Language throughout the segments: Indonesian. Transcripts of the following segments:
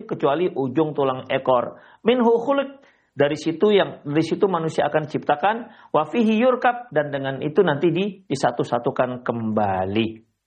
kecuali ujung tulang ekor. Minhu khuliq, dari situ manusia akan diciptakan, wa fihi yurkab, dan dengan itu nanti disatu-satukan kembali.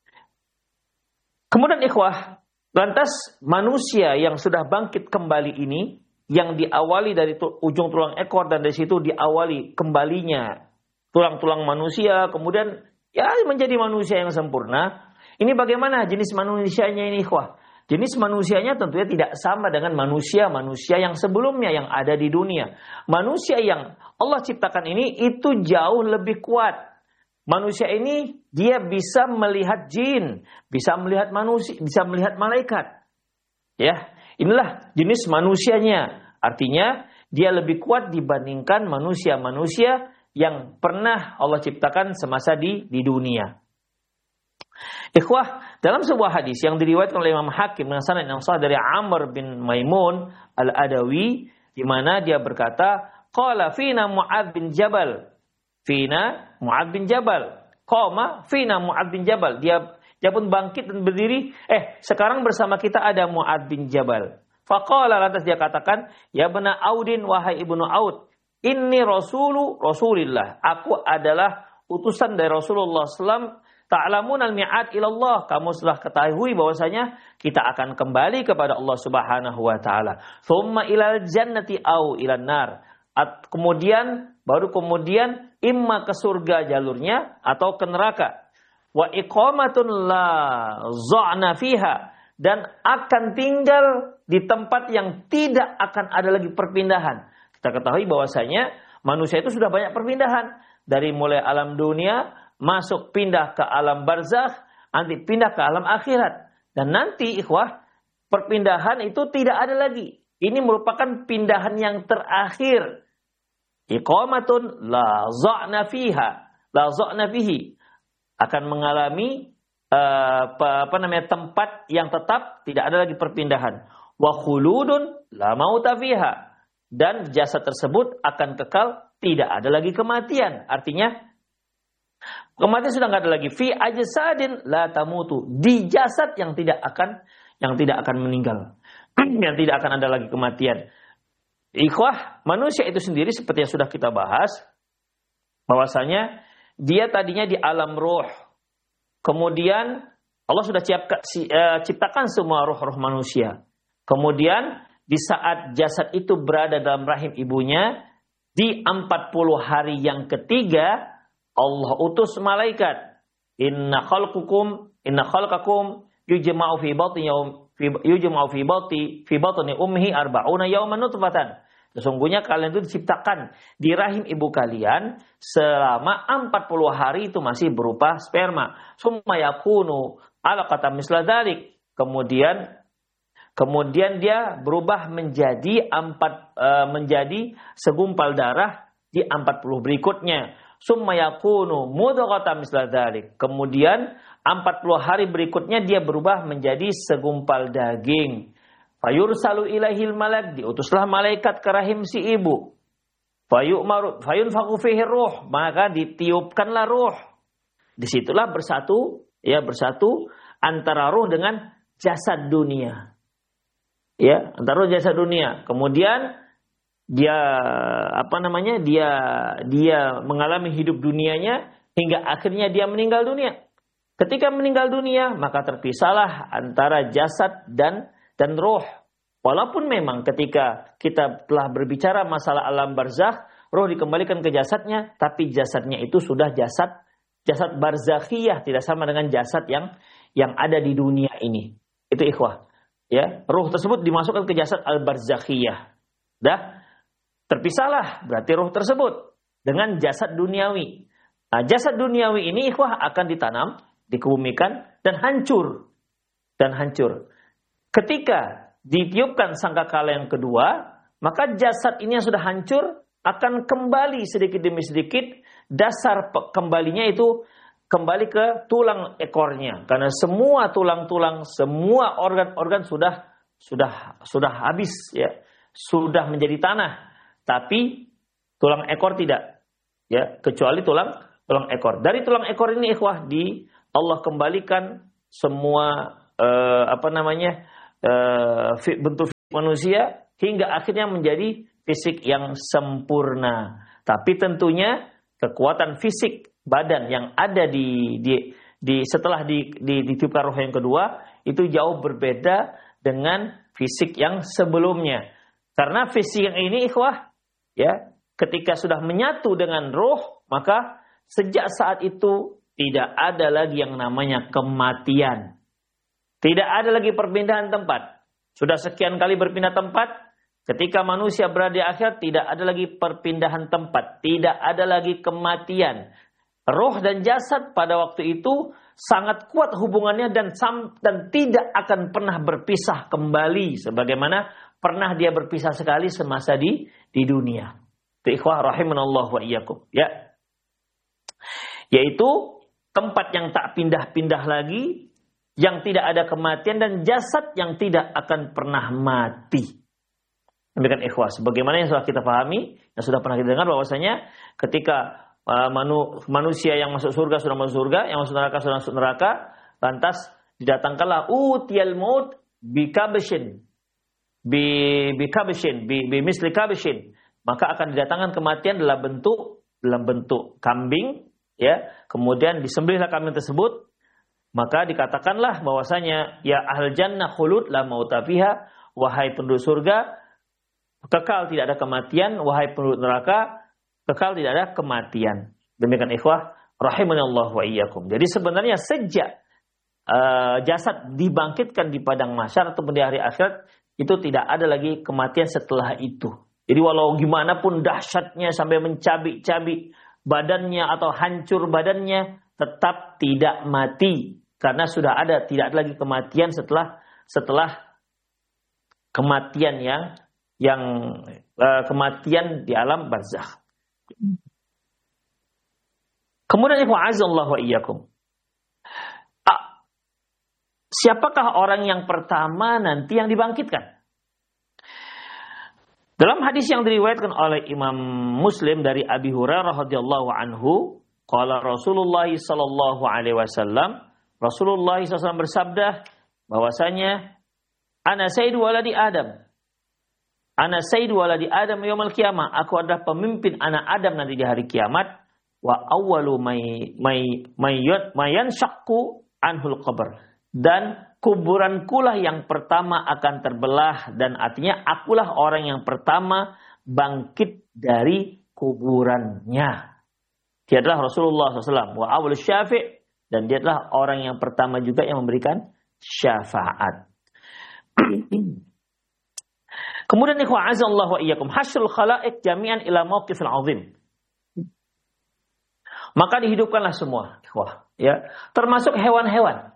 Kemudian ikhwah, lantas manusia yang sudah bangkit kembali ini, yang diawali dari ujung tulang ekor, dan dari situ diawali kembalinya tulang-tulang manusia, kemudian ya menjadi manusia yang sempurna. Ini bagaimana jenis manusianya ini ikhwah? Jenis manusianya tentunya tidak sama dengan manusia-manusia yang sebelumnya yang ada di dunia. Manusia yang Allah ciptakan ini itu jauh lebih kuat. Manusia ini dia bisa melihat jin, bisa melihat manusia, bisa melihat malaikat. Ya, inilah jenis manusianya. Artinya dia lebih kuat dibandingkan manusia-manusia yang pernah Allah ciptakan semasa di dunia. Ikhwah, dalam sebuah hadis yang diriwayatkan oleh Imam Hakim dengan sanad yang sahih dari Amr bin Maimun Al-Adawi, di mana dia berkata, qala fina Mu'adz bin Jabal. Fina Mu'adz bin Jabal. Qama fina Mu'adz bin Jabal. Dia pun bangkit dan berdiri, sekarang bersama kita ada Mu'adz bin Jabal. Faqala, lantas dia katakan, ya bena Audin, wahai ibnu Aud, inni rasulillah, aku adalah utusan dari Rasulullah SAW. Ta'lamun al-mi'ad ilallah, kamu telah ketahui bahwasanya kita akan kembali kepada Allah Subhanahu wa taala. Tsumma ilal jannati au ilan nar. Baru kemudian imma ke surga jalurnya atau ke neraka. Wa iqamatun la za'na fiha, dan akan tinggal di tempat yang tidak akan ada lagi perpindahan. Kita ketahui bahwasanya manusia itu sudah banyak perpindahan, dari mulai alam dunia masuk pindah ke alam barzakh, nanti pindah ke alam akhirat. Dan nanti ikhwah, perpindahan itu tidak ada lagi. Ini merupakan pindahan yang terakhir. Iqamatun la za'na fihi, akan mengalami tempat yang tetap, tidak ada lagi perpindahan. Wa khuludun la mauta fiha, dan jasad tersebut akan kekal, tidak ada lagi kematian. Artinya kematian sudah nggak ada lagi. Fi ajsadin la tamutu, di jasad yang tidak akan meninggal, yang tidak akan ada lagi kematian. Ikhwah, manusia itu sendiri seperti yang sudah kita bahas, bahwasanya dia tadinya di alam ruh. Kemudian Allah sudah ciptakan semua ruh-ruh manusia. Kemudian di saat jasad itu berada dalam rahim ibunya, di 40 hari yang ketiga, Allah utus malaikat. Inna khalqakum yujma'u fi batni ummihi arba'una yawman nutfatan. Sesungguhnya kalian itu diciptakan di rahim ibu kalian selama 40 hari itu masih berupa sperma. Summa yakunu alaqatan misla dzalik. Kemudian dia berubah menjadi segumpal darah di 40 berikutnya. Summa yakunu mudghatan misla dzalik. Kemudian 40 hari berikutnya dia berubah menjadi segumpal daging. Fayursalu ilaihil malak, diutuslah malaikat ke rahim si ibu. Fayunfakhu fihi ruh, maka ditiupkanlah ruh. Disitulah bersatu antara ruh dengan jasad dunia. Ya, antara ruh jasad dunia. Kemudian dia mengalami hidup dunianya hingga akhirnya dia meninggal dunia. Ketika meninggal dunia, maka terpisahlah antara jasad dan ruh. Walaupun memang ketika kita telah berbicara masalah alam barzakh, ruh dikembalikan ke jasadnya, tapi jasadnya itu sudah jasad barzakhiyah, tidak sama dengan jasad yang ada di dunia ini. Itu ikhwah. Ya, ruh tersebut dimasukkan ke jasad al-barzakhiyah. Dah terpisahlah berarti ruh tersebut dengan jasad duniawi. Nah, jasad duniawi ini ikhwah akan ditanam, dikebumikan dan hancur. Ketika ditiupkan sangkakala yang kedua, maka jasad ini yang sudah hancur akan kembali sedikit demi sedikit. Dasar kembalinya itu kembali ke tulang ekornya, karena semua tulang-tulang, semua organ-organ sudah habis, ya, sudah menjadi tanah. Tapi tulang ekor tidak, ya, kecuali tulang ekor. Dari tulang ekor ini ikhwah Allah kembalikan semua bentuk manusia hingga akhirnya menjadi fisik yang sempurna. Tapi tentunya kekuatan fisik badan yang ada setelah ditiupkan roh yang kedua itu jauh berbeda dengan fisik yang sebelumnya. Karena fisik yang ini ikhwah, ya, ketika sudah menyatu dengan roh, maka sejak saat itu tidak ada lagi yang namanya kematian. Tidak ada lagi perpindahan tempat. Sudah sekian kali berpindah tempat, ketika manusia berada di akhirat tidak ada lagi perpindahan tempat, tidak ada lagi kematian. Roh dan jasad pada waktu itu sangat kuat hubungannya dan tidak akan pernah berpisah kembali sebagaimana pernah dia berpisah sekali semasa di dunia. Itu ikhwah rahimanallah wa iyyakum, ya. Yaitu tempat yang tak pindah-pindah lagi, yang tidak ada kematian dan jasad yang tidak akan pernah mati. Demikian ikhwah, sebagaimana yang sudah kita pahami, yang sudah pernah kita dengar bahwasanya ketika manusia yang masuk surga sudah masuk surga, yang masuk neraka sudah masuk neraka, lantas didatangkanlah utiyal maut bikabshin misli kabshin, maka akan didatangkan kematian dalam bentuk kambing, ya. Kemudian disembelihlah kambing tersebut, maka dikatakanlah bahwasanya ya ahl jannah khulud la mauta fiha, wahai penduduk surga kekal tidak ada kematian, wahai penduduk neraka kekal tidak ada kematian. Demikian ikhwah rahimanallah wa iyyakum. Jadi sebenarnya sejak jasad dibangkitkan di padang mahsyar atau di hari akhirat, itu tidak ada lagi kematian setelah itu. Jadi walau gimana pun dahsyatnya sampai mencabik-cabik badannya atau hancur badannya, tetap tidak mati karena sudah tidak ada lagi kematian setelah kematian yang kematian di alam barzakh. Kemudian wa'azallahu wa iyyakum. Siapakah orang yang pertama nanti yang dibangkitkan? Dalam hadis yang diriwayatkan oleh Imam Muslim dari Abi Hurairah radhiyallahu anhu, qala Rasulullah sallallahu alaihi wasallam, Rasulullah SAW bersabda bahwasanya ana sayyidu waladi Adam. Ana sayyidu waladi Adam yaumil qiyamah. Aku adalah pemimpin anak Adam nanti di hari kiamat. Wa awwalu mayan syakku anhul qabr. Dan kuburankulah yang pertama akan terbelah, dan artinya akulah orang yang pertama bangkit dari kuburannya. Dia adalah Rasulullah SAW. Wa awwalu syafi', dan dia adalah orang yang pertama juga yang memberikan syafaat. Kemudian ikhwah azallahu wa iyyakum, hasyrul khalaiq jami'an ila mauqifil 'azim. Maka dihidupkanlah semua, ikhwah, ya, termasuk hewan-hewan.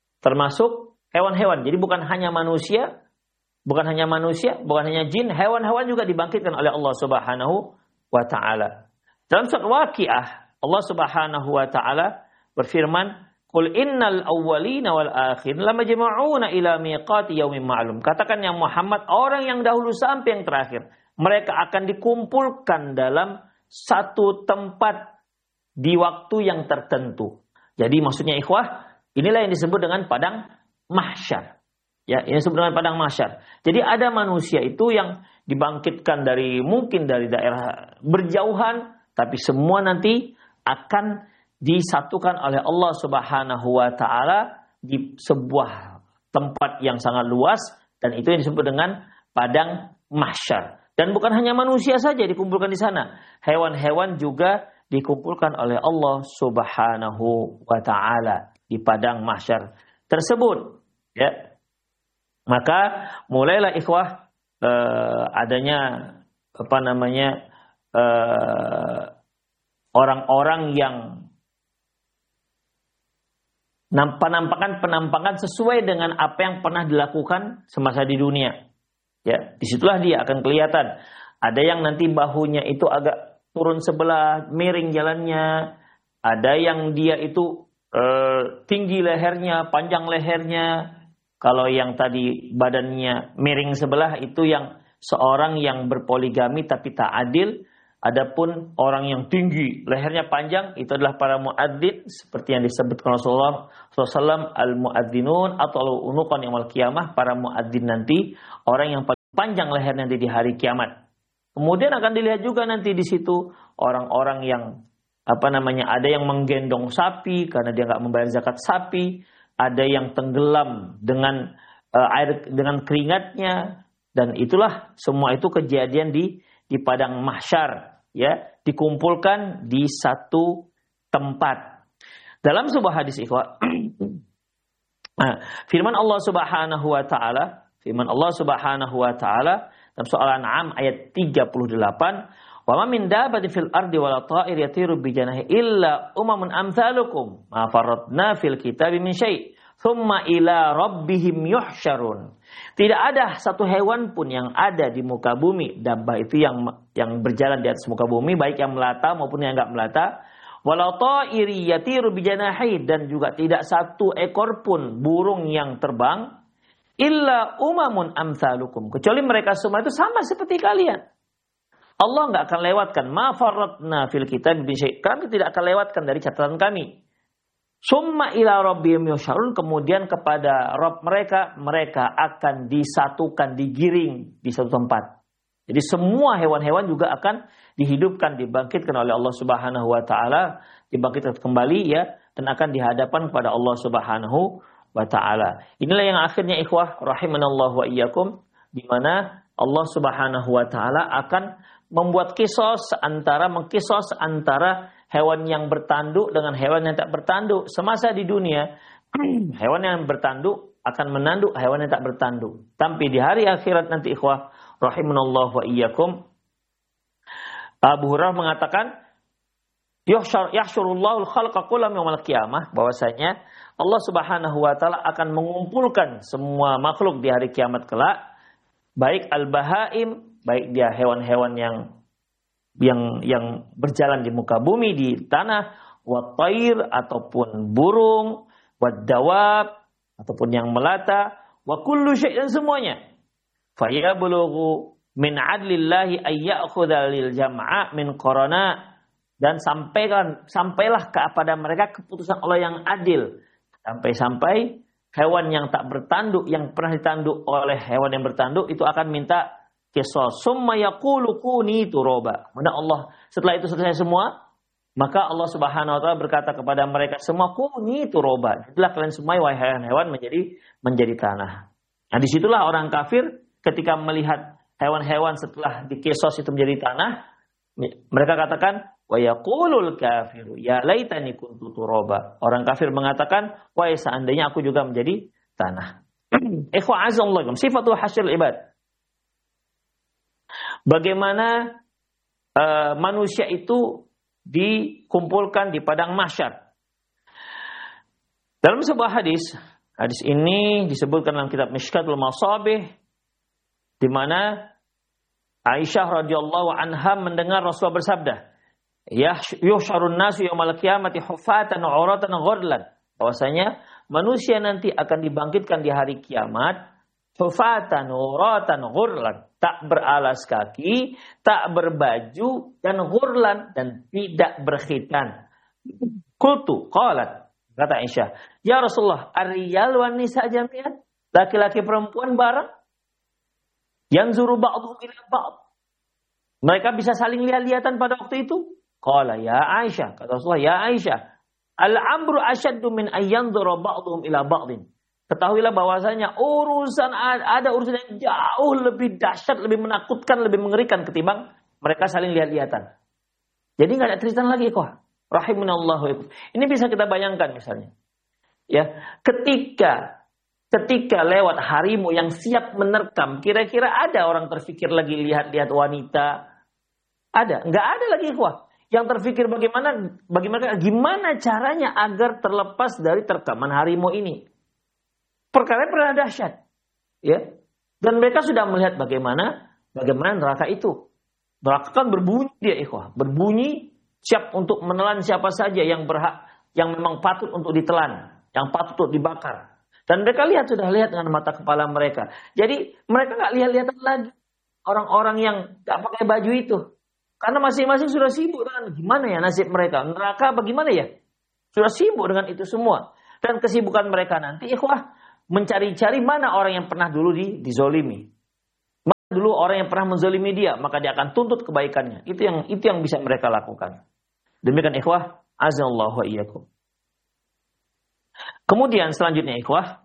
Jadi bukan hanya manusia, bukan hanya jin, hewan-hewan juga dibangkitkan oleh Allah Subhanahu wa taala. Dalam surat Waqiah, Allah Subhanahu wa taala berfirman, "Qul innal awwalina wal akhirin lamajma'una ila miqati yaumin ma'lum." Katakan yang Muhammad, orang yang dahulu sampai yang terakhir, mereka akan dikumpulkan dalam satu tempat di waktu yang tertentu. Jadi maksudnya ikhwah, inilah yang disebut dengan padang mahsyar. Ya, ini disebut dengan padang mahsyar. Jadi ada manusia itu yang dibangkitkan mungkin dari daerah berjauhan, tapi semua nanti akan disatukan oleh Allah Subhanahu wa taala di sebuah tempat yang sangat luas, dan itu yang disebut dengan padang mahsyar. Dan bukan hanya manusia saja dikumpulkan di sana, hewan-hewan juga dikumpulkan oleh Allah Subhanahu wa taala di padang mahsyar tersebut, ya. Maka mulailah ikhwah adanya orang-orang yang penampakan sesuai dengan apa yang pernah dilakukan semasa di dunia. Ya, disitulah dia akan kelihatan. Ada yang nanti bahunya itu agak turun sebelah, miring jalannya. Ada yang dia itu tinggi lehernya, panjang lehernya. Kalau yang tadi badannya miring sebelah, itu yang seorang yang berpoligami tapi tak adil. Adapun orang yang tinggi, lehernya panjang, itu adalah para muadzin, seperti yang disebutkan Rasulullah SAW, al-muadzinun atau unuqan yaumil qiyamah, para muadzin nanti, orang yang panjang leher nanti di hari kiamat. Kemudian akan dilihat juga nanti di situ orang-orang yang ada yang menggendong sapi karena dia nggak membayar zakat sapi, ada yang tenggelam dengan air dengan keringatnya, dan itulah semua itu kejadian di padang mahsyar, ya, dikumpulkan di satu tempat. Dalam sebuah hadis ikhwah, firman Allah Subhanahu wa taala dalam surah Al-An'am ayat 38, "Wa ma min dabbatin fil ardi wala ta'ir yatiru bi janahi illa umamun amsalukum ma farratna fil kitabi min syai' thumma ila rabbihim yuhsyarun." Tidak ada satu hewan pun yang ada di muka bumi, dabbah itu yang berjalan di atas muka bumi, baik yang melata maupun yang enggak melata, wala ta'iri yatiru bi janahi, dan juga tidak satu ekor pun burung yang terbang, illa umamun amsalukum, kecuali mereka semua itu sama seperti kalian. Allah enggak akan lewatkan ma farratna fil kitab bi syai', kami tidak akan lewatkan dari catatan kami. Summa ila rabbihim yusyarun, kemudian kepada Rabb mereka akan disatukan, digiring di satu tempat. Jadi semua hewan-hewan juga akan dihidupkan, dibangkitkan oleh Allah Subhanahu wa taala, dibangkitkan kembali, ya, dan akan dihadapkan kepada Allah Subhanahu wa taala. Inilah yang akhirnya ikhwah rahimanallahu wa iyyakum, di mana Allah Subhanahu wa taala akan membuat mengkisos antara hewan yang bertanduk dengan hewan yang tak bertanduk. Semasa di dunia, hewan yang bertanduk akan menanduk hewan yang tak bertanduk. Tapi di hari akhirat nanti ikhwah rahimanallahu wa iyyakum, Abu Hurairah mengatakan, yahsyurullahul khalqa kullam yaumil qiyamah, bahwasanya Allah Subhanahu wa taala akan mengumpulkan semua makhluk di hari kiamat kelak, baik al-bahaim, baik dia hewan-hewan yang berjalan di muka bumi, di tanah, wa thair ataupun burung, wa dawab ataupun yang melata, wa kullu syai', dan semuanya. Fa yablughu min 'adlillahi ay ya'khudha lil jam'a min qarana, dan sampailah kepada mereka keputusan Allah yang adil, sampai hewan yang tak bertanduk, yang pernah ditanduk oleh hewan yang bertanduk, itu akan minta qisas. Summa yaqulu kuni turaba. Kemudian Allah, setelah itu selesai semua, maka Allah Subhanahu wa taala berkata kepada mereka semua, kuni turaba, jadilah kalian semua wahai hewan-hewan menjadi tanah. Nah, disitulah orang kafir ketika melihat hewan-hewan setelah diqisas itu menjadi tanah, mereka katakan, wa yaqulul kafiru ya laitani kuntu turaba. Orang kafir mengatakan, wahai seandainya aku juga menjadi tanah. Ikhwa azzallakum, sifatul hasyr ibad. Bagaimana manusia itu dikumpulkan di padang mahsyar. Dalam sebuah hadis ini disebutkan dalam kitab Mishkatul Masabih, di mana Aisyah radhiyallahu anha mendengar Rasulullah bersabda, yuhsyarun nasu yaumal qiyamati hufatan uratan ghurlan, bahwasanya manusia nanti akan dibangkitkan di hari kiamat hufatan uratan ghurlan, tak beralas kaki, tak berbaju, dan ghurlan, dan tidak berkhitan. Qultu, qalat, kata Aisyah, ya Rasulullah, ar-rijal wan nisa jami'an, laki-laki perempuan bareng, yanzuru ba'dhum ila ba'd, mereka bisa saling lihat-lihatan pada waktu itu. Qala ya Aisyah, kata Rasulullah, ya Aisyah, al-amru asyaddu min ayyanzura ba'dhum ila ba'din. Ketahuilah bahwasanya ada urusan yang jauh lebih dahsyat, lebih menakutkan, lebih mengerikan ketimbang mereka saling lihat-lihatan. Jadi nggak ada cerita lagi kok. Rahimunallahu. Ini bisa kita bayangkan misalnya, ya, ketika lewat harimau yang siap menerkam, kira-kira ada orang terfikir lagi lihat-lihat wanita? Ada? Nggak ada lagi kok. Yang terfikir gimana caranya agar terlepas dari terkaman harimau ini. Perkara pernah dahsyat, ya. Dan mereka sudah melihat bagaimana neraka itu. Neraka kan berbunyi dia, ikhwah, berbunyi siap untuk menelan siapa saja yang berhak, yang memang patut untuk ditelan, yang patut untuk dibakar. Dan mereka sudah lihat dengan mata kepala mereka. Jadi mereka nggak lihat-lihatan lagi orang-orang yang nggak pakai baju itu, karena masing-masing sudah sibuk dengan gimana ya nasib mereka, neraka bagaimana ya, sudah sibuk dengan itu semua. Dan kesibukan mereka nanti, ikhwah, mencari-cari mana orang yang pernah dulu dizolimi, mana dulu orang yang pernah menzalimi dia, maka dia akan tuntut kebaikannya. Itu yang bisa mereka lakukan. Demikian ikhwah, azallahu wa iyyakum. Kemudian selanjutnya ikhwah,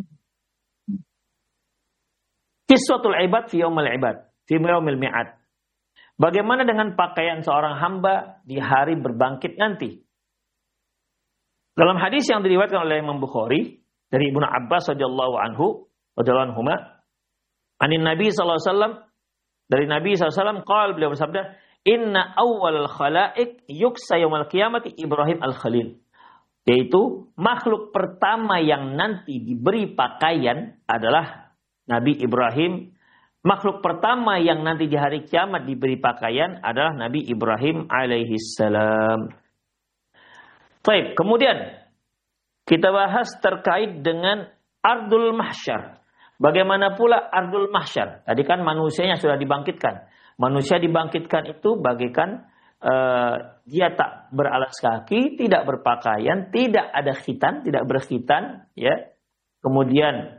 kiswatul ibad fi yaumil ibad, fi yaumil mi'ad. Bagaimana dengan pakaian seorang hamba di hari berbangkit nanti? Dalam hadis yang diriwayatkan oleh Imam Bukhari dari Ibnu Abbas radhiyallahu anhuma, anin Nabi sallallahu alaihi wasallam, dari Nabi sallallahu alaihi wasallam qala, beliau bersabda, inna awwalal khalaiq yuksa yaumil qiyamati Ibrahim al-Khalil. Yaitu makhluk pertama yang nanti diberi pakaian adalah Nabi Ibrahim. Makhluk pertama yang nanti di hari kiamat diberi pakaian adalah Nabi Ibrahim alaihi salam. Baik, kemudian kita bahas terkait dengan ardul mahsyar. Bagaimana pula ardul mahsyar? Tadi kan manusianya sudah dibangkitkan. Manusia dibangkitkan itu bagaikan dia tak beralas kaki, tidak berpakaian, tidak ada khitan, tidak berkhitan, ya. Kemudian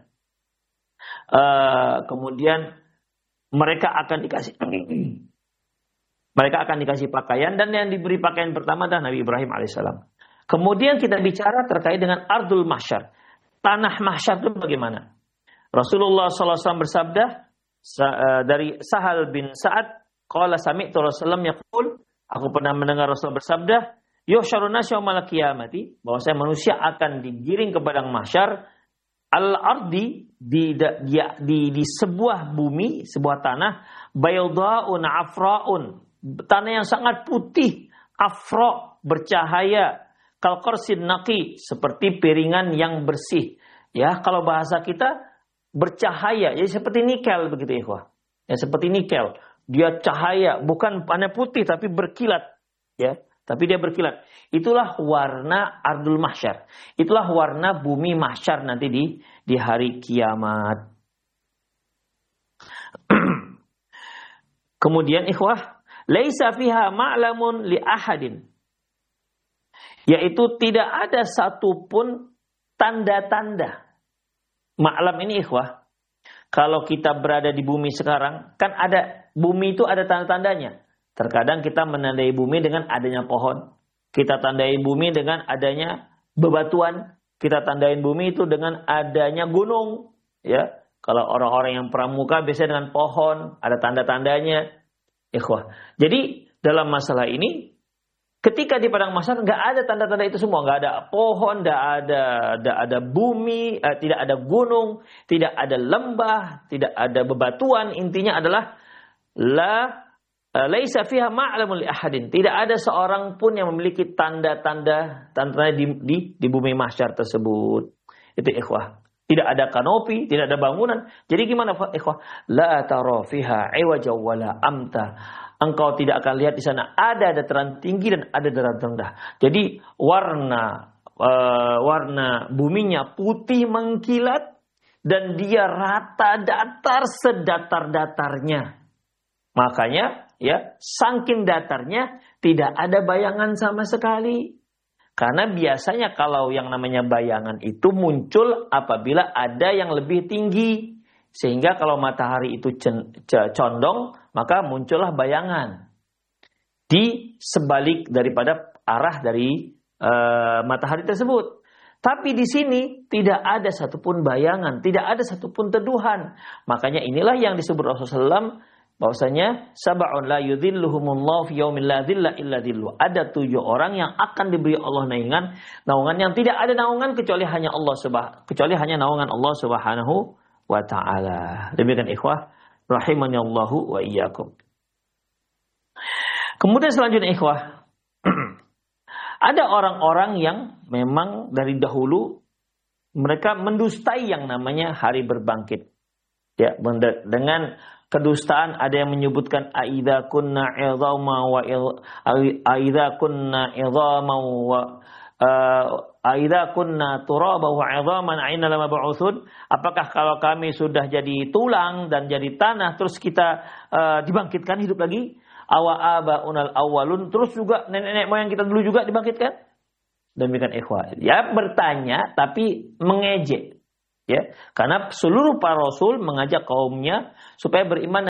mereka akan dikasih pakaian, dan yang diberi pakaian pertama adalah Nabi Ibrahim alaihissalam. Kemudian kita bicara terkait dengan ardul mahsyar. Tanah mahsyar itu bagaimana? Rasulullah SAW bersabda dari Sahal bin Sa'ad, qala sami'tu Rasulullah yaqul, aku pernah mendengar Rasul bersabda, yuhsyarun nas yaumal qiyamati, bahwasanya manusia akan digiring ke padang mahsyar al-ardi, di sebuah bumi, sebuah tanah, baydaun afraun, tanah yang sangat putih, afra, bercahaya, kalqarsin naqi, seperti piringan yang bersih. Ya, kalau bahasa kita bercahaya, jadi seperti nikel begitu ikhwah. Ya, seperti nikel. Dia cahaya, bukan warna putih tapi berkilat, ya. Tapi dia berkilat. Itulah warna ardul mahsyar. Itulah warna bumi mahsyar nanti di hari kiamat. Kemudian ikhwah, laisa fiha ma'lamun li ahadin. Yaitu tidak ada satupun tanda-tanda. Ma'lam ini ikhwah, kalau kita berada di bumi sekarang, kan ada, bumi itu ada tanda-tandanya. Terkadang kita menandai bumi dengan adanya pohon. Kita tandai bumi dengan adanya bebatuan. Kita tandain bumi itu dengan adanya gunung. Ya, kalau orang-orang yang pramuka biasanya dengan pohon, ada tanda-tandanya. Ikhwah. Jadi dalam masalah ini, ketika di padang mahsyar nggak ada tanda-tanda itu semua, nggak ada pohon, nggak ada bumi, tidak ada gunung, tidak ada lembah, tidak ada bebatuan. Intinya adalah laisa fiha ma'lamun li ahadin. Tidak ada seorang pun yang memiliki tanda-tanda di bumi mahsyar tersebut. Itu ikhwah. Tidak ada kanopi, tidak ada bangunan. Jadi gimana ikhwah? La tara fiha iwaja wala amta. Engkau tidak akan lihat di sana ada dataran tinggi dan ada dataran rendah. Jadi warna buminya putih mengkilat dan dia rata datar sedatar-datarnya. Makanya ya, saking datarnya tidak ada bayangan sama sekali. Karena biasanya kalau yang namanya bayangan itu muncul apabila ada yang lebih tinggi. Sehingga kalau matahari itu condong, maka muncullah bayangan di sebalik daripada arah dari matahari tersebut. Tapi di sini tidak ada satupun bayangan, tidak ada satupun teduhan. Makanya inilah yang disebut Rasulullah SAW, bahwasanya sab'un la yudhilluhumullahu fi yaumin la dhilla illa dhillu. Ada 7 orang yang akan diberi Allah naungan yang tidak ada naungan kecuali hanya naungan Allah Subhanahu wa ta'ala. Demikian ikhwah rahimani Allahu wa iyyakum. Kemudian selanjutnya ikhwah, ada orang-orang yang memang dari dahulu mereka mendustai yang namanya hari berbangkit. Ya, dengan kedustaan ada yang menyebutkan aidza kunna idhama wa aidza kunna idhama wa aidza kunna turaba wa idhaman aina lama ba'utsun. Apakah kalau kami sudah jadi tulang dan jadi tanah terus kita dibangkitkan hidup lagi? Awa abaunal awwalun, terus juga nenek-nenek moyang kita dulu juga dibangkitkan? Demikian ikhwah. Ya, bertanya tapi mengejek. Ya, karena seluruh para rasul mengajak kaumnya supaya beriman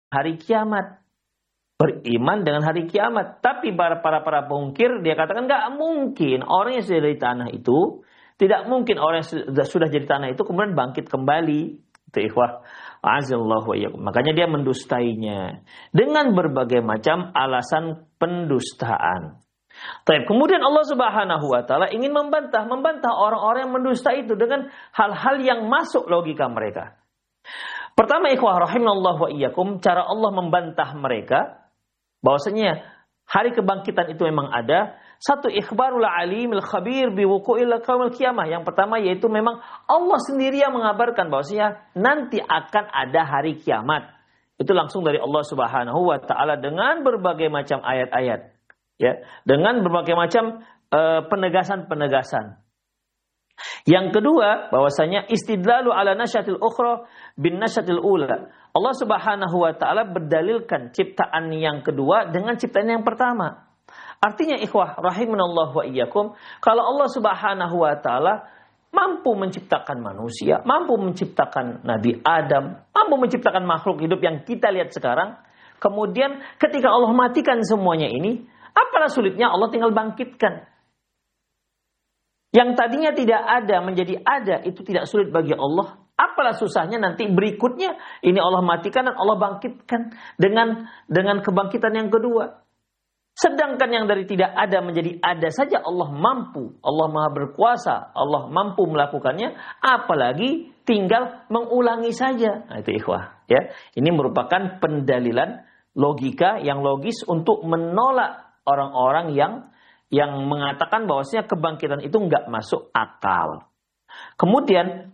hari kiamat. Beriman dengan hari kiamat. Tapi para pengungkir, dia katakan nggak mungkin orang yang sudah dari tanah itu, tidak mungkin orang yang sudah jadi tanah itu kemudian bangkit kembali. Itu ikhwah. Azallahu wa iyyakum. Makanya dia mendustainya dengan berbagai macam alasan pendustaan. Kemudian Allah Subhanahu wa taala ingin membantah orang-orang yang mendusta itu dengan hal-hal yang masuk logika mereka. Pertama, ikhwah rahimallahu wa iyyakum, cara Allah membantah mereka bahwasanya hari kebangkitan itu memang ada. Satu, ikhbarul alimil khabir biwuqu'il qaumil qiyamah. Yang pertama yaitu memang Allah sendiri yang mengabarkan bahwasanya nanti akan ada hari kiamat. Itu langsung dari Allah Subhanahu wa taala dengan berbagai macam ayat-ayat. Ya, dengan berbagai macam penegasan-penegasan. Yang kedua, bahwasanya istidlalu ala nasyatil ukhra bin nasyatil ula. Allah Subhanahu wa taala berdalilkan ciptaan yang kedua dengan ciptaan yang pertama. Artinya ikhwah rahimanallahu wa iyyakum, kalau Allah Subhanahu wa taala mampu menciptakan manusia, mampu menciptakan Nabi Adam, mampu menciptakan makhluk hidup yang kita lihat sekarang, kemudian ketika Allah matikan semuanya ini, apalah sulitnya Allah tinggal bangkitkan. Yang tadinya tidak ada menjadi ada, itu tidak sulit bagi Allah. Apalah susahnya nanti berikutnya ini Allah matikan dan Allah bangkitkan dengan kebangkitan yang kedua. Sedangkan yang dari tidak ada menjadi ada saja Allah mampu, Allah Maha berkuasa, Allah mampu melakukannya, apalagi tinggal mengulangi saja. Nah, itu ikhwah, ya. Ini merupakan pendalilan logika yang logis untuk menolak orang-orang yang mengatakan bahwasanya kebangkitan itu enggak masuk akal. Kemudian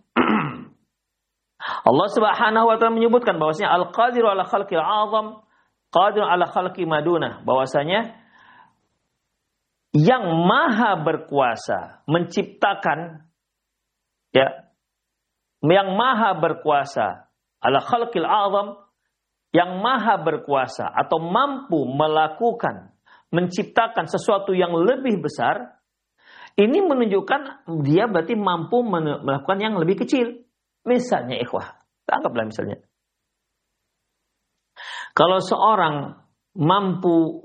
Allah Subhanahu wa taala menyebutkan bahwasanya al-qadiru ala khalqil azam, qadir ala khalqi madunah, bahwasanya yang maha berkuasa menciptakan, ya, yang maha berkuasa ala khalqil azam, yang maha berkuasa atau mampu melakukan menciptakan sesuatu yang lebih besar, ini menunjukkan dia berarti mampu melakukan yang lebih kecil. Misalnya ikhwah, anggaplah misalnya kalau seorang mampu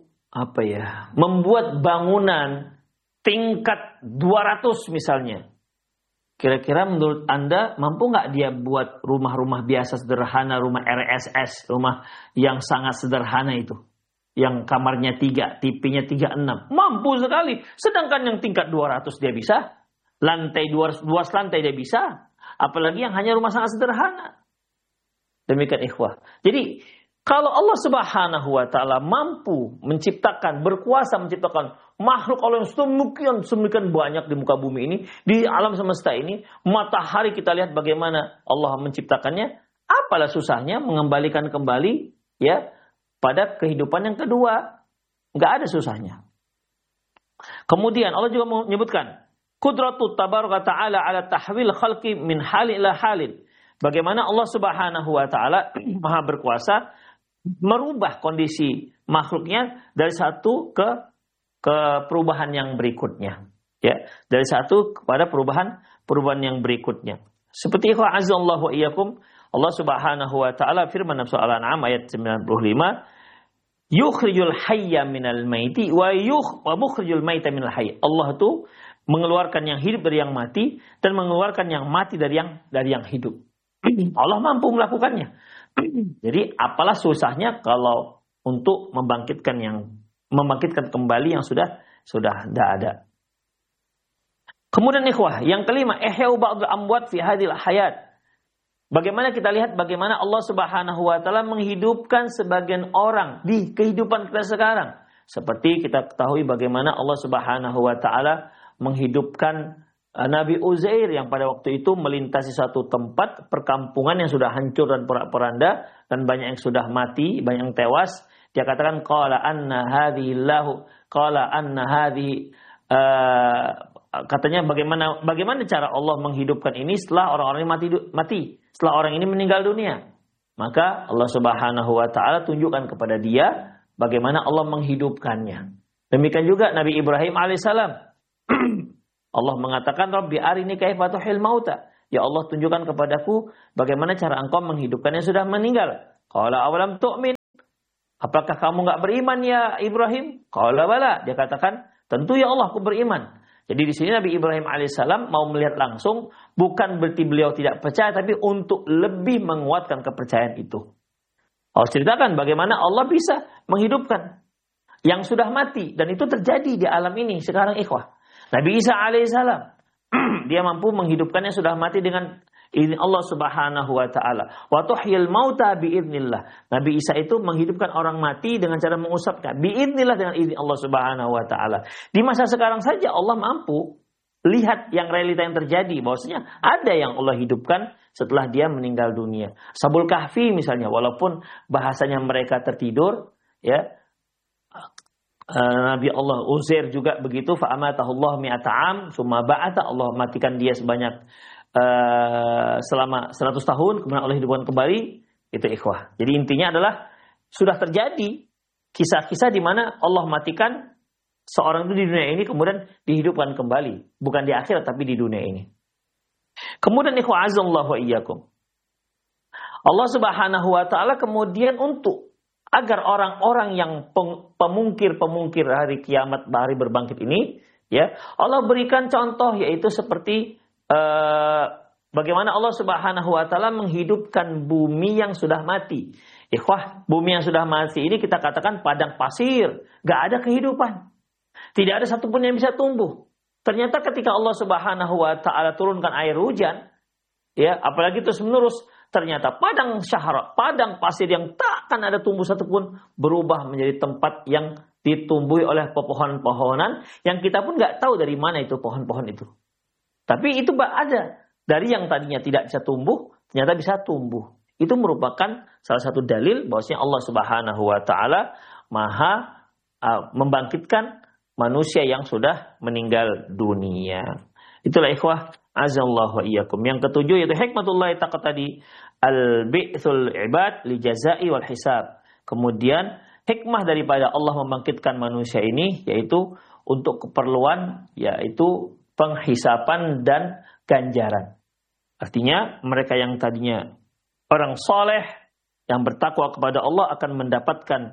membuat bangunan tingkat 200 misalnya, kira-kira menurut Anda mampu nggak dia buat rumah-rumah biasa sederhana, rumah RSS, rumah yang sangat sederhana itu, yang kamarnya 3, tipenya 36, mampu sekali. Sedangkan yang tingkat 200 dia bisa, lantai 200 lantai dia bisa, apalagi yang hanya rumah sangat sederhana. Demikian ikhwah. Jadi kalau Allah Subhanahu wa taala mampu menciptakan, berkuasa menciptakan makhluk Allah yang sedemikian banyak di muka bumi ini, di alam semesta ini, matahari kita lihat bagaimana Allah menciptakannya, apalah susahnya mengembalikan kembali ya pada kehidupan yang kedua. Enggak ada susahnya. Kemudian Allah juga menyebutkan qudratu tabaraka ta'ala ala tahwil khalqi min halin ila halin. Bagaimana Allah Subhanahu wa taala Maha berkuasa merubah kondisi makhluknya dari satu ke perubahan yang berikutnya, ya, dari satu kepada perubahan yang berikutnya. Seperti ikhwa azallahu wa iyyakum, Allah Subhanahu wa taala firman dalam surah Al-An'am ayat 95, yukhrijul hayya minal maiti wa mukhrijul maita minal hayy. Allah itu mengeluarkan yang hidup dari yang mati dan mengeluarkan yang mati dari yang hidup. Allah mampu melakukannya. Jadi apalah susahnya kalau untuk membangkitkan kembali yang sudah tidak ada. Kemudian ikhwah, yang kelima, ihya'u ba'dul amwat fi hadhil hayat. Bagaimana kita lihat bagaimana Allah Subhanahu wa taala menghidupkan sebagian orang di kehidupan kita sekarang. Seperti kita ketahui bagaimana Allah Subhanahu wa taala menghidupkan Nabi Uzair yang pada waktu itu melintasi satu tempat perkampungan yang sudah hancur dan porak-poranda dan banyak yang sudah mati, banyak yang tewas. Dia katakan katanya bagaimana cara Allah menghidupkan ini setelah orang-orang ini mati, setelah orang ini meninggal dunia. Maka Allah Subhanahu wa taala tunjukkan kepada dia bagaimana Allah menghidupkannya. Demikian juga Nabi Ibrahim alaihissalam. Allah mengatakan, Rabbi arini kaifa tuhil mauta. Ya Allah, tunjukkan kepadaku bagaimana cara engkau menghidupkan yang sudah meninggal. Qala awalam tu'min. apakah kamu nggak beriman ya Ibrahim? Qala bala. Dia katakan, tentu ya Allah, aku beriman. Jadi di sini Nabi Ibrahim alaihissalam mau melihat langsung, bukan berarti beliau tidak percaya, tapi untuk lebih menguatkan kepercayaan itu. Allah ceritakan bagaimana Allah bisa menghidupkan yang sudah mati, dan itu terjadi di alam ini sekarang, ikhwah. Nabi Isa alaihissalam dia mampu menghidupkan yang sudah mati dengan izin Allah Subhanahu wa taala. Wa tuhyil mauta biidznillah. Nabi Isa itu menghidupkan orang mati dengan cara mengusapnya biidznillah, dengan izin Allah Subhanahu wa taala. Di masa sekarang saja Allah mampu lihat yang realita yang terjadi, bahwasanya ada yang Allah hidupkan setelah dia meninggal dunia. Ashabul Kahfi misalnya, walaupun bahasanya mereka tertidur, ya, Nabi Allah Uzair juga begitu, fa amatahullah mi'ata am summa ba'ata, Allah matikan dia sebanyak selama 100 tahun, kemudian Allah hidupkan kembali. Itu ikhwah. Jadi intinya adalah sudah terjadi kisah-kisah di mana Allah matikan seorang itu di dunia ini, kemudian dihidupkan kembali, bukan di akhirat tapi di dunia ini. Kemudian ikhwah azallahu wa iyyakum, Allah Subhanahu wa taala kemudian untuk agar orang-orang yang pemungkir hari kiamat, hari berbangkit ini, ya, Allah berikan contoh, yaitu seperti bagaimana Allah Subhanahu wa taala menghidupkan bumi yang sudah mati. Ikhwah, bumi yang sudah mati ini kita katakan padang pasir, gak ada kehidupan. Tidak ada satupun yang bisa tumbuh. Ternyata ketika Allah Subhanahu wa taala turunkan air hujan, ya, apalagi terus menerus, ternyata padang syahra, padang pasir yang tak akan ada tumbuh satupun, berubah menjadi tempat yang ditumbuhi oleh pepohonan-pohonan yang kita pun nggak tahu dari mana itu pohon-pohon itu. Tapi itu ada, dari yang tadinya tidak bisa tumbuh, ternyata bisa tumbuh. Itu merupakan salah satu dalil bahwasanya Allah Subhanahu wa taala maha membangkitkan manusia yang sudah meninggal dunia. Itulah ikhwah azallahu wa iyyakum. Yang ketujuh yaitu hikmatullah taqtadi al-bi'tsul ibad li jazai wal hisab. Kemudian hikmah daripada Allah membangkitkan manusia ini yaitu untuk keperluan, yaitu penghisapan dan ganjaran. Artinya mereka yang tadinya orang soleh yang bertakwa kepada Allah akan mendapatkan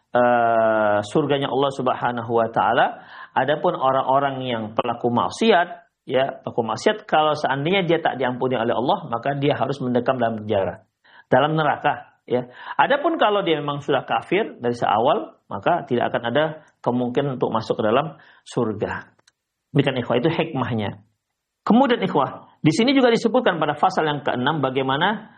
surganya Allah Subhanahu wa taala. Adapun orang-orang yang pelaku maksiat, ya, pelaku maksiat, kalau seandainya dia tak diampuni oleh Allah, maka dia harus mendekam dalam penjara, dalam neraka, ya. Adapun kalau dia memang sudah kafir dari seawal, maka tidak akan ada kemungkinan untuk masuk ke dalam surga. Demikian ikhwah, itu hikmahnya. Kemudian ikhwah, di sini juga disebutkan pada pasal yang ke-6 bagaimana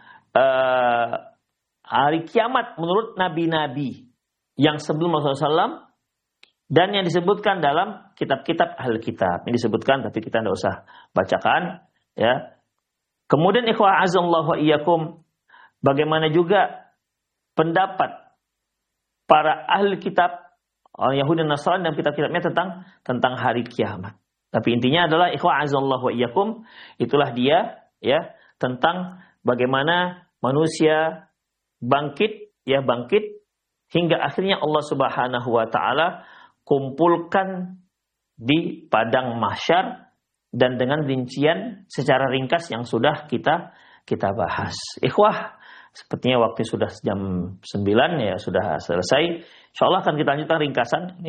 hari kiamat menurut nabi-nabi yang sebelum Rasulullah SAW, dan yang disebutkan dalam kitab-kitab ahli kitab. Ini disebutkan tapi kita tidak usah bacakan, ya. Kemudian ikhwah azallahu wa iyyakum, bagaimana juga pendapat para ahli kitab, orang Yahudi dan Nasrani dan kitab-kitabnya tentang hari kiamat. Tapi intinya adalah ikhwah azallahu wa iyyakum, itulah dia, ya, tentang bagaimana manusia bangkit hingga akhirnya Allah Subhanahu wa taala kumpulkan di padang mahsyar, dan dengan rincian secara ringkas yang sudah kita bahas. Ikhwah, sepertinya waktu sudah jam 9, ya, sudah selesai. Insyaallah akan kita lanjutkan ringkasan. Ini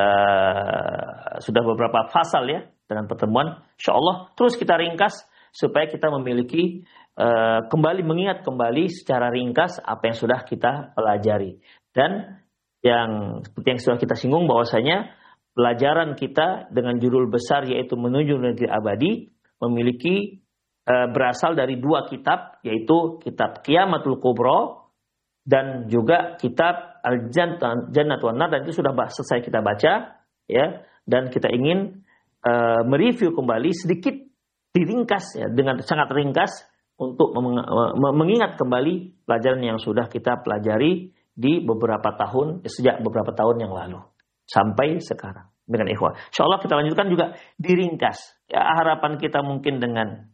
sudah beberapa pasal, ya, dengan pertemuan. Insyaallah terus kita ringkas supaya kita memiliki mengingat kembali secara ringkas apa yang sudah kita pelajari. Dan yang seperti yang sudah kita singgung, bahwasanya pelajaran kita dengan judul besar yaitu Menuju Negeri Abadi memiliki berasal dari dua kitab, yaitu kitab Qiyamatul Kubra dan juga kitab Al-Jannat wan Nar, dan itu sudah selesai kita baca, ya. Dan kita ingin mereview kembali sedikit, diringkas, ya, dengan sangat ringkas untuk mengingat kembali pelajaran yang sudah kita pelajari di sejak beberapa tahun yang lalu sampai sekarang. Dengan ikhwah, insyaallah kita lanjutkan juga diringkas. Ya, harapan kita mungkin dengan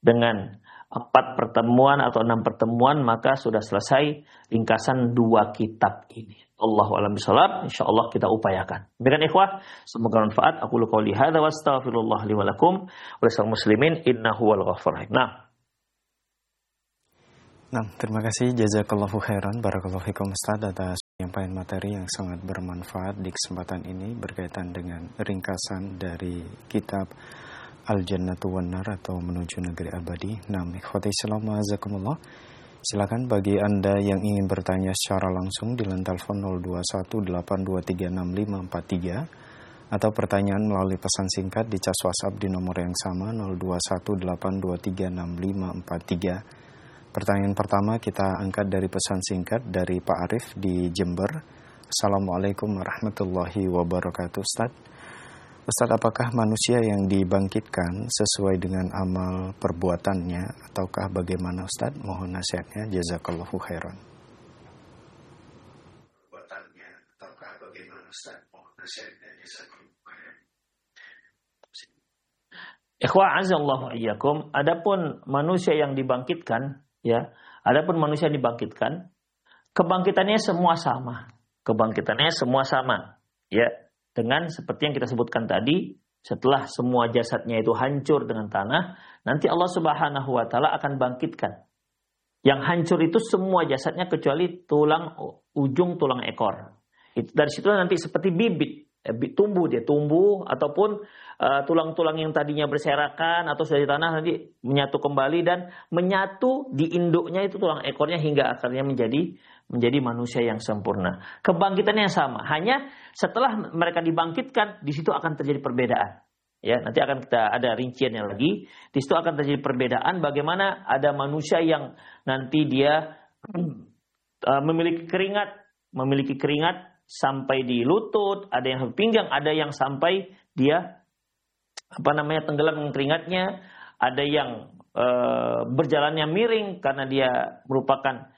4 pertemuan atau 6 pertemuan maka sudah selesai ringkasan 2 kitab ini. Allahu a'lam bishawab. Insyaallah kita upayakan. Demikian ikhwah, semoga bermanfaat. Aku qouli hadza wa astaghfirullah li wa lakum wa lisal muslimin innahu wal ghafurur rahim. Nah, terima kasih jazakallahu khairan barakallahu fikum Ustaz atas Penyampaian materi yang sangat bermanfaat di kesempatan ini berkaitan dengan ringkasan dari kitab Al-Jannatu wan-Nar atau Menuju Negeri Abadi. Ikhwati Islam azakumullah. Silakan bagi Anda yang ingin bertanya secara langsung di line telepon 0218236543 atau pertanyaan melalui pesan singkat di cas WhatsApp di nomor yang sama 0218236543. Pertanyaan pertama kita angkat dari pesan singkat dari Pak Arif di Jember. Assalamualaikum warahmatullahi wabarakatuh. Ustaz, apakah manusia yang dibangkitkan sesuai dengan amal perbuatannya ataukah bagaimana Ustaz? Mohon nasihatnya. Jazakallahu khairan. Perbuatannya ataukah bagaimana Ustaz? Mohon nasihatnya. Jazakallahu khairan. Ikhwah azallahu iyyakum, adapun manusia yang dibangkitkan, ya, adapun manusia yang dibangkitkan, kebangkitannya semua sama. Kebangkitannya semua sama, ya. Dengan seperti yang kita sebutkan tadi, setelah semua jasadnya itu hancur dengan tanah, nanti Allah Subhanahu wa taala akan bangkitkan. Yang hancur itu semua jasadnya kecuali ujung tulang ekor. Itu dari situ nanti seperti bibit, tumbuh ataupun tulang-tulang yang tadinya berserakan atau sudah di tanah nanti menyatu kembali dan menyatu di induknya itu tulang ekornya hingga akhirnya menjadi manusia yang sempurna. Kebangkitannya sama, hanya setelah mereka dibangkitkan di situ akan terjadi perbedaan. Ya, nanti akan kita ada rinciannya lagi. Di situ akan terjadi perbedaan bagaimana ada manusia yang nanti dia memiliki keringat sampai di lutut, ada yang pinggang, ada yang sampai dia tenggelam dengan keringatnya, ada yang berjalannya miring karena dia merupakan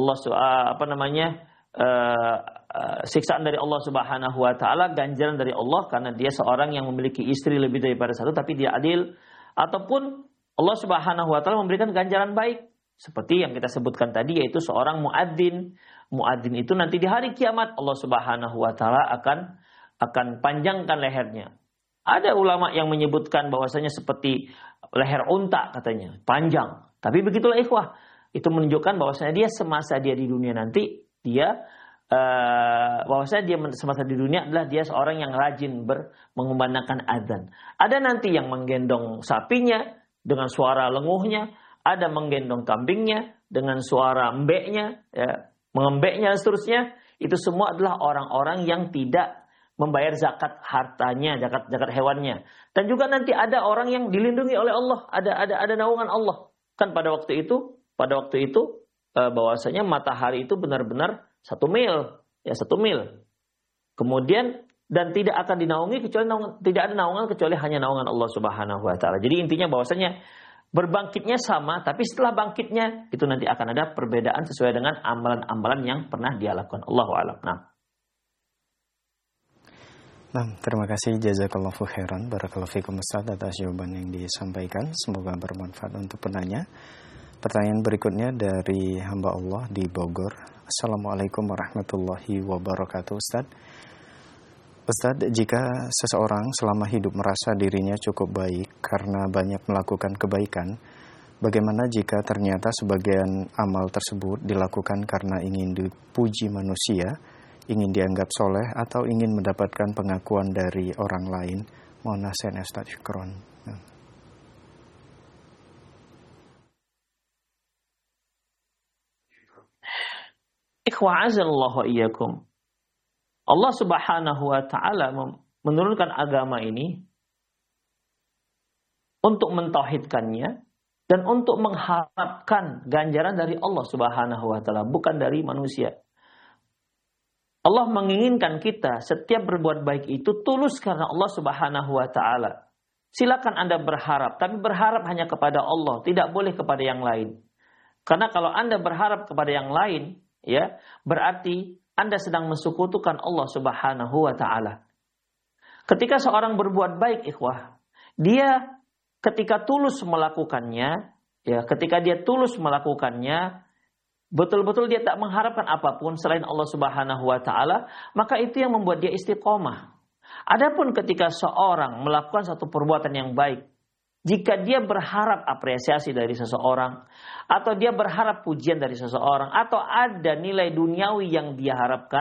siksaan dari Allah Subhanahu wa taala, ganjaran dari Allah karena dia seorang yang memiliki istri lebih daripada satu tapi dia adil, ataupun Allah Subhanahu wa taala memberikan ganjaran baik seperti yang kita sebutkan tadi, yaitu seorang muadzin. Muadzin itu nanti di hari kiamat Allah Subhanahu wa taala akan panjangkan lehernya. Ada ulama yang menyebutkan bahwasanya seperti leher unta katanya, panjang. Tapi begitulah ikhwah, itu menunjukkan bahwasanya dia semasa dia di dunia nanti bahwasanya dia semasa di dunia adalah dia seorang yang rajin mengumandangkan azan. Ada nanti yang menggendong sapinya dengan suara lenguhnya, ada menggendong kambingnya dengan suara embeknya, ya, mengembeknya dan seterusnya. Itu semua adalah orang-orang yang tidak membayar zakat hartanya, zakat hewannya. Dan juga nanti ada orang yang dilindungi oleh Allah, ada naungan Allah. Kan pada waktu itu bahwasanya matahari itu benar-benar 1 mil, ya 1 mil. Kemudian dan tidak akan dinaungi tidak ada naungan kecuali hanya naungan Allah Subhanahu wa taala. Jadi intinya bahwasanya berbangkitnya sama, tapi setelah bangkitnya itu nanti akan ada perbedaan sesuai dengan amalan-amalan yang pernah dia lakukan. Allahu a'lam. Terima kasih, jazakallahu khairan, barakallahu fikum Ustaz atas jawaban yang disampaikan. Semoga bermanfaat untuk penanya. Pertanyaan berikutnya dari hamba Allah di Bogor. Assalamualaikum warahmatullahi wabarakatuh. Ustaz, jika seseorang selama hidup merasa dirinya cukup baik karena banyak melakukan kebaikan, bagaimana jika ternyata sebagian amal tersebut dilakukan karena ingin dipuji manusia, ingin dianggap soleh, atau ingin mendapatkan pengakuan dari orang lain? Mohon nasihatnya Ustaz, syukron. Ikhwa azallahu iyyakum. Allah Subhanahu wa taala menurunkan agama ini untuk mentauhidkannya dan untuk mengharapkan ganjaran dari Allah Subhanahu wa taala, bukan dari manusia. Allah menginginkan kita setiap berbuat baik itu tulus karena Allah Subhanahu wa taala. Silakan Anda berharap, tapi berharap hanya kepada Allah, tidak boleh kepada yang lain. Karena kalau Anda berharap kepada yang lain, ya, berarti Anda sedang mensekutukan Allah Subhanahu wa taala. Ketika seorang berbuat baik, ikhwah, dia ketika tulus melakukannya, ya, ketika dia tulus melakukannya, betul-betul dia tak mengharapkan apapun selain Allah Subhanahu wa taala, maka itu yang membuat dia istiqomah. Adapun ketika seorang melakukan satu perbuatan yang baik, jika dia berharap apresiasi dari seseorang, atau dia berharap pujian dari seseorang, atau ada nilai duniawi yang dia harapkan,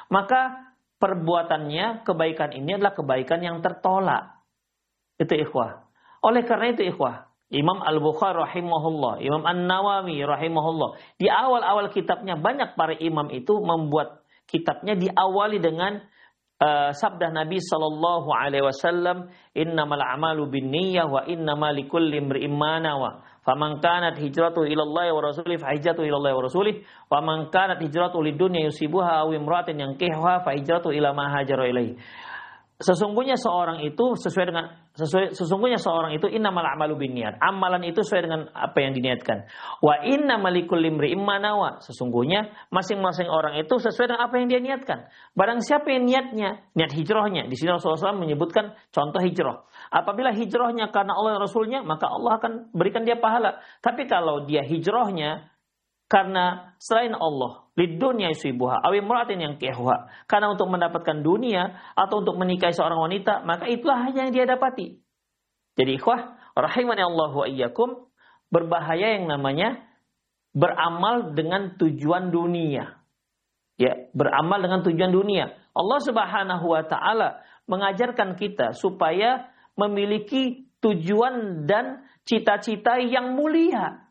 maka perbuatannya, kebaikan ini adalah kebaikan yang tertolak. Itu ikhwah. Oleh karena itu ikhwah, Imam Al-Bukhari rahimahullah, Imam An-Nawawi rahimahullah, di awal-awal kitabnya banyak para imam itu membuat kitabnya diawali dengan sabda Nabi sallallahu alaihi wasallam, innamal a'malu binniyah wa innamal likulli imri'in ma nawa. Faman kanat hijratuhu ila Allah wa rasulih fa hijratuhu ila Allah wa rasulih, wa man kanat hijratuhu lidunya yusibuha aw imra'atin yankihuha fa hijratuhu ila ma hajara ilaihi. Sesungguhnya seorang itu sesungguhnya seorang itu innamal a'malu binniyat. Amalan itu sesuai dengan apa yang diniatkan. Wa innamal likulli imri'in ma nawa. Sesungguhnya masing-masing orang itu sesuai dengan apa yang dia niatkan. Barang siapa yang niat hijrahnya. Di sini Rasulullah SAW menyebutkan contoh hijrah. Apabila hijrahnya karena Allah dan Rasulnya, maka Allah akan berikan dia pahala. Tapi kalau dia hijrahnya karena selain Allah, lidunya yusibuha aw imra'atin yankihuha, karena untuk mendapatkan dunia atau untuk menikahi seorang wanita, maka itulah hanya yang dia dapati. Jadi ikhwah, rahimani Allah wa iyyakum, berbahaya yang namanya beramal dengan tujuan dunia. Ya, beramal dengan tujuan dunia. Allah Subhanahu wa taala mengajarkan kita supaya memiliki tujuan dan cita-cita yang mulia.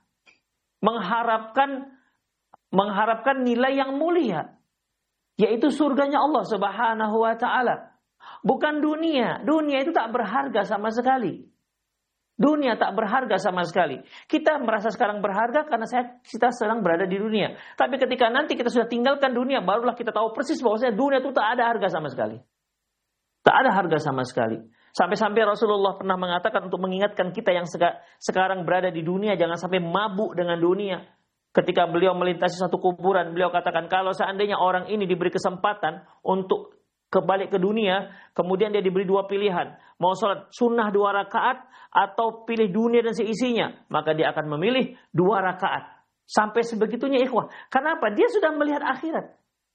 Mengharapkan nilai yang mulia, yaitu surganya Allah Subhanahu wa taala. Bukan dunia. Dunia itu tak berharga sama sekali. Dunia tak berharga sama sekali. Kita merasa sekarang berharga karena kita sedang berada di dunia. Tapi ketika nanti kita sudah tinggalkan dunia, barulah kita tahu persis bahwasanya dunia itu tak ada harga sama sekali. Tak ada harga sama sekali. Sampai-sampai Rasulullah pernah mengatakan untuk mengingatkan kita yang sekarang berada di dunia, jangan sampai mabuk dengan dunia. Ketika beliau melintasi satu kuburan, beliau katakan, kalau seandainya orang ini diberi kesempatan untuk kembali ke dunia, kemudian dia diberi dua pilihan, mau sholat sunnah 2 rakaat atau pilih dunia dan seisinya, maka dia akan memilih 2 rakaat. Sampai sebegitunya ikhwah. Kenapa? Dia sudah melihat akhirat.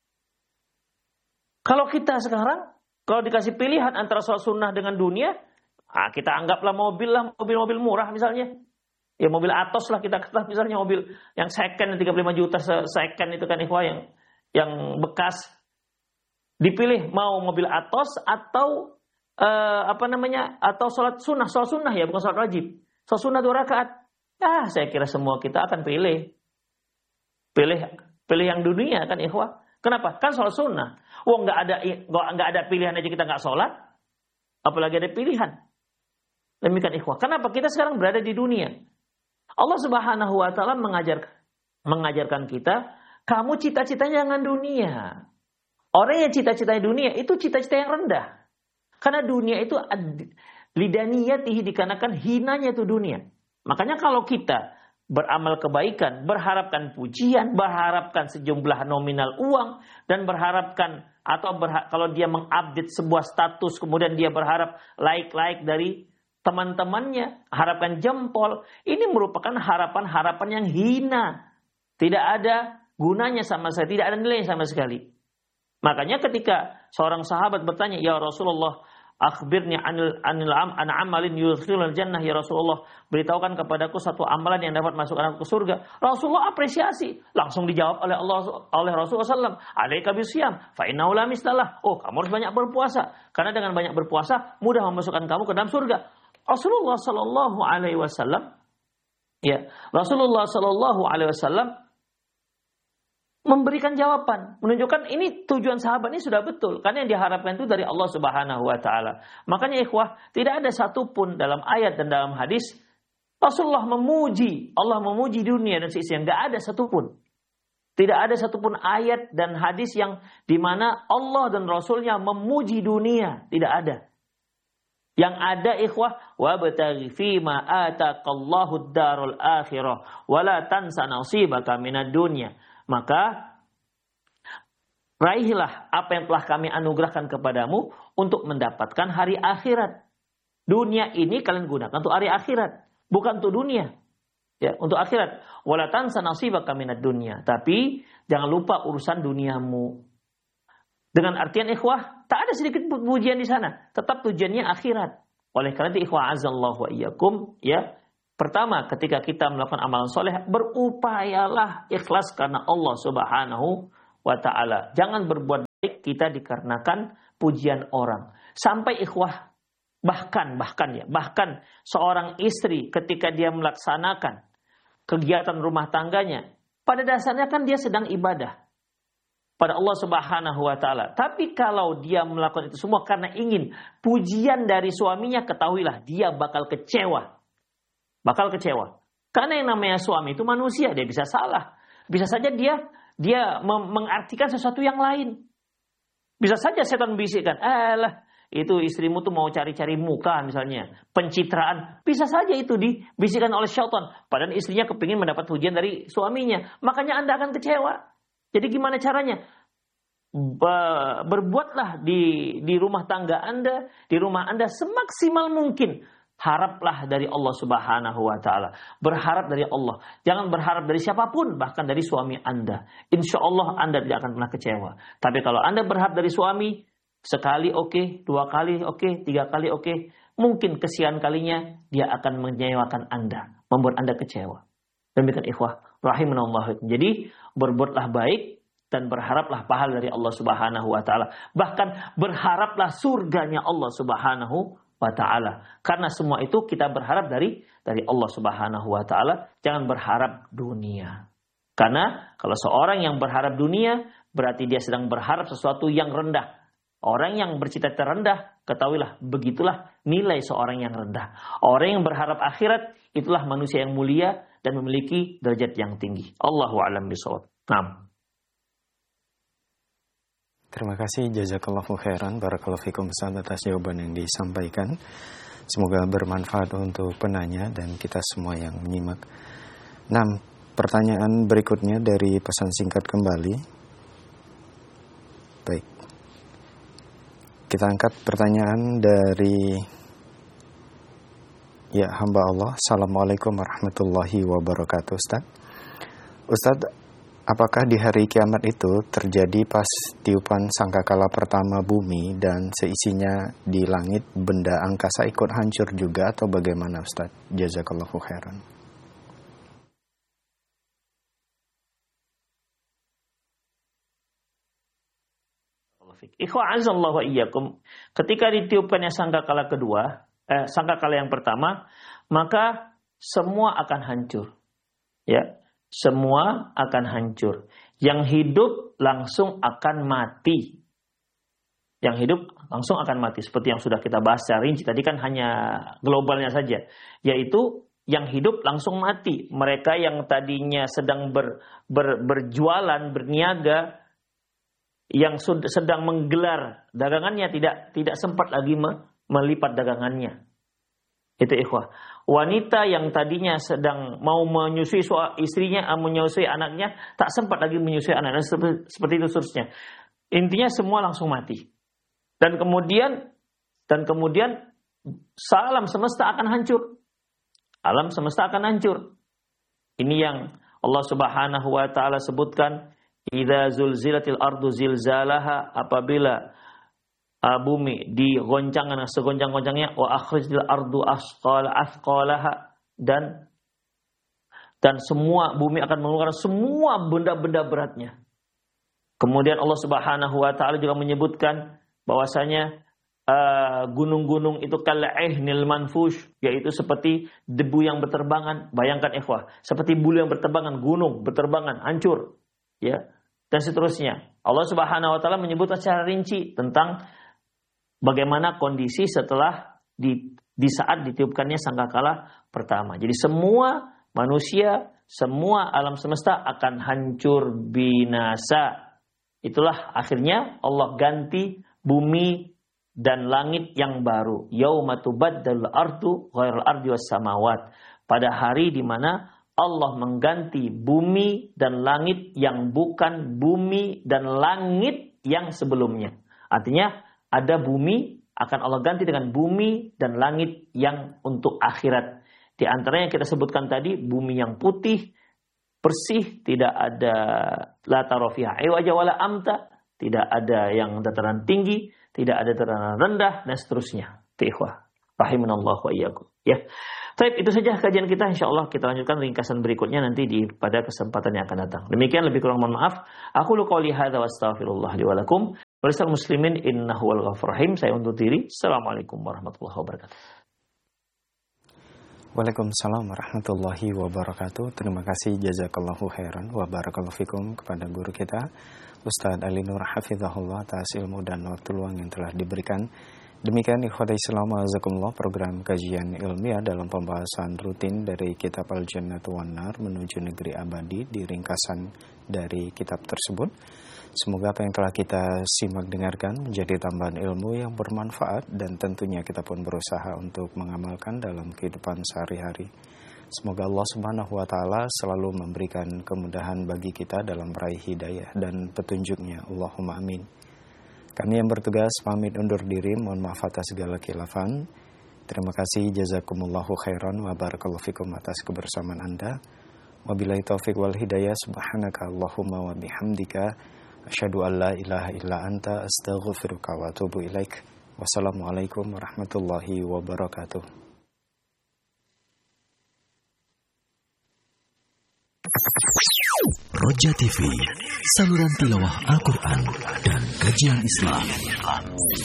Kalau kita sekarang, kalau dikasih pilihan antara sholat sunnah dengan dunia, kita anggaplah mobil murah misalnya. Ya mobil Atos lah kita kata, misalnya mobil yang second 35 juta second itu kan ikhwah, yang bekas. Dipilih mau mobil Atos atau atau sholat sunnah ya, bukan sholat wajib. Sholat sunnah 2 rakaat. Saya kira semua kita akan pilih yang dunia kan ikhwah. Kenapa? Kan sholat sunnah. Nggak ada pilihan aja kita nggak sholat, apalagi ada pilihan. Demikian ikhwah. Kenapa? Kita sekarang berada di dunia. Allah Subhanahu wa taala mengajarkan kita, kamu cita-citanya jangan dunia. Orang yang cita-citanya dunia itu cita-cita yang rendah. Karena dunia itu lidaniyatihi, dikarenakan hinanya itu dunia. Makanya kalau kita beramal kebaikan, berharapkan pujian, berharapkan sejumlah nominal uang, dan berharapkan kalau dia mengupdate sebuah status, kemudian dia berharap like dari teman-temannya, harapkan jempol, ini merupakan harapan-harapan yang hina. Tidak ada gunanya sama sekali, tidak ada nilainya sama sekali. Makanya ketika seorang sahabat bertanya, ya Rasulullah, akhbirni an amalin yudkhilul jannah ya Rasulullah, beritahukan kepadaku satu amalan yang dapat masukkan aku ke surga. Rasulullah apresiasi, langsung dijawab oleh Rasulullah SAW, alaika bisyam fa innahu la mislalah. Kamu harus banyak berpuasa, karena dengan banyak berpuasa mudah memasukkan kamu ke dalam surga. Rasulullah sallallahu alaihi wasallam memberikan jawaban, menunjukkan ini tujuan sahabat ini sudah betul, karena yang diharapkan itu dari Allah Subhanahu wa taala. Makanya ikhwah, tidak ada satupun dalam ayat dan dalam hadis Allah memuji dunia dan seisinya, enggak ada satupun. Tidak ada satupun ayat dan hadis yang di mana Allah dan Rasulnya memuji dunia, tidak ada. Yang ada ikhwah, wabtaghi fima ataqallahu ad-darul akhirah wa la tansa nasibaka minad dunya. Maka raihlah apa yang telah kami anugerahkan kepadamu untuk mendapatkan hari akhirat. Dunia ini kalian gunakan untuk hari akhirat, bukan untuk dunia. Ya, untuk akhirat. Wa la tansa nasibaka minad dunya. Tapi jangan lupa urusan duniamu. Dengan artian ikhwah, tak ada sedikit pujian di sana. Tetap tujuannya akhirat. Oleh karena itu ikhwah azallahu wa iyyakum, ya. Pertama, ketika kita melakukan amalan soleh, berupayalah ikhlas karena Allah Subhanahu wa taala. Jangan berbuat baik kita dikarenakan pujian orang. Sampai ikhwah, bahkan seorang istri ketika dia melaksanakan kegiatan rumah tangganya, pada dasarnya kan dia sedang ibadah pada Allah Subhanahu wa taala. Tapi kalau dia melakukan itu semua karena ingin pujian dari suaminya, ketahuilah dia bakal kecewa. Bakal kecewa. Karena yang namanya suami itu manusia, dia bisa salah. Bisa saja dia mengartikan sesuatu yang lain. Bisa saja setan membisikkan, itu istrimu tuh mau cari-cari muka misalnya, pencitraan. Bisa saja itu dibisikkan oleh syaitan. Padahal istrinya kepingin mendapat pujian dari suaminya. Makanya Anda akan kecewa. Jadi gimana caranya? Berbuatlah di rumah tangga Anda, di rumah Anda semaksimal mungkin. Haraplah dari Allah Subhanahu wa taala. Berharap dari Allah. Jangan berharap dari siapapun, bahkan dari suami Anda. Insya Allah Anda tidak akan pernah kecewa. Tapi kalau Anda berharap dari suami, sekali oke, 2 kali oke, 3 kali oke, mungkin kesian kalinya dia akan mengecewakan Anda, membuat Anda kecewa. Demikian ikhwah rahimanallah. Jadi berbuatlah baik dan berharaplah pahala dari Allah Subhanahu wa taala. Bahkan berharaplah surganya Allah Subhanahu wa ta'ala. Karena semua itu kita berharap dari Allah Subhanahu wa ta'ala. Jangan berharap dunia. Karena kalau seorang yang berharap dunia, berarti dia sedang berharap sesuatu yang rendah. Orang yang bercita-cita rendah, ketahuilah, begitulah nilai seorang yang rendah. Orang yang berharap akhirat, itulah manusia yang mulia dan memiliki derajat yang tinggi. Allahu a'lam bishawab. Naam. Terima kasih, jazakallahu khairan, barakallahu fikum Ustaz atas jawaban yang disampaikan. Semoga bermanfaat untuk penanya dan kita semua yang menyimak. Nah, pertanyaan berikutnya dari pesan singkat kembali. Baik. Kita angkat pertanyaan dari hamba Allah. Assalamualaikum warahmatullahi wabarakatuh, Ustaz. Ustaz, apakah di hari kiamat itu terjadi pas tiupan sangkakala pertama bumi dan seisinya di langit benda angkasa ikut hancur juga atau bagaimana Ustaz? Jazakallahu khairan. Ikhwa azallahu wa iyyakum. Ketika ditiupkannya sangkakala kedua, sangkakala yang pertama, maka semua akan hancur. Ya. Semua akan hancur. Yang hidup langsung akan mati. Yang hidup langsung akan mati. Seperti yang sudah kita bahas secara rinci. Tadi kan hanya globalnya saja. Yaitu yang hidup langsung mati. Mereka yang tadinya sedang berjualan, berniaga, yang sedang menggelar dagangannya tidak sempat lagi melipat dagangannya. Itu ikhwah. Wanita yang tadinya sedang mau menyusui istrinya, menyusui anaknya, tak sempat lagi menyusui anaknya, seperti itu seterusnya. Intinya semua langsung mati. Dan kemudian alam semesta akan hancur. Alam semesta akan hancur. Ini yang Allah Subhanahu wa taala sebutkan, idza zulzilatil ardu zilzalaha, apabila bumi digoncangkan segoncang-goncangnya, wa akhrijil ardu asqalaha, dan semua bumi akan mengeluarkan semua benda-benda beratnya. Kemudian Allah Subhanahu wa taala juga menyebutkan bahwasanya gunung-gunung itu kal'ihnil manfush, yaitu seperti debu yang berterbangan. Bayangkan ikhwah, seperti bulu yang berterbangan, gunung berterbangan, hancur, ya, dan seterusnya. Allah Subhanahu wa taala menyebutkan secara rinci tentang bagaimana kondisi setelah di saat ditiupkannya sangkakala pertama. Jadi semua manusia, semua alam semesta akan hancur binasa. Itulah akhirnya Allah ganti bumi dan langit yang baru. Yauma tubaddalul ardu ghairal ardi was samawat. Pada hari di mana Allah mengganti bumi dan langit yang bukan bumi dan langit yang sebelumnya. Artinya ada bumi, akan Allah ganti dengan bumi dan langit yang untuk akhirat. Di antaranya yang kita sebutkan tadi, bumi yang putih, bersih, tidak ada la tara fiha iwaja wala amta, tidak ada yang dataran tinggi, tidak ada dataran rendah, dan seterusnya. Ikhwah rahimanallah wa iyyakum. Ya. Baik, itu saja kajian kita. Insyaallah kita lanjutkan ringkasan berikutnya nanti pada kesempatan yang akan datang. Demikian, lebih kurang mohon maaf. Aku qouli hadza wa astaghfirullah li wa lakum. Walisal muslimin innahu wal ghafur rahim. Saya undur diri. Assalamualaikum warahmatullahi wabarakatuh. Waalaikumsalam warahmatullahi wabarakatuh. Terima kasih jazakallahu khairan wa barakallahu fikum kepada guru kita Ustadz Ali Nur Hafizahullah atas ilmu dan waktu luang yang telah diberikan. Demikian ikhwatai Islam azakumullah, program kajian ilmiah dalam pembahasan rutin dari kitab Al-Jannatu wan Nar menuju negeri abadi di ringkasan dari kitab tersebut. Semoga apa yang telah kita simak dengarkan menjadi tambahan ilmu yang bermanfaat dan tentunya kita pun berusaha untuk mengamalkan dalam kehidupan sehari-hari. Semoga Allah Subhanahu wa taala selalu memberikan kemudahan bagi kita dalam meraih hidayah dan petunjuknya. Allahumma amin. Kami yang bertugas pamit undur diri, mohon maaf atas segala khilafan. Terima kasih, jazakumullahu khairan wa barakallahu fikum atas kebersamaan Anda. Wabillahi taufiq wal hidayah, subhanaka Allahumma wa bihamdika asyhadu an la ilaha illa anta astaghfiruka wa atubu ilaik. Wassalamualaikum warahmatullahi wabarakatuh. Roja TV, saluran tilawah Al-Quran dan kajian Islam.